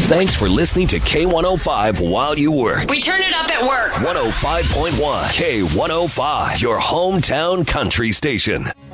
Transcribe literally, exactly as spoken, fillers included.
Thanks for listening to K one oh five while you work. We turn it up at work. one oh five point one K one oh five, your hometown country station.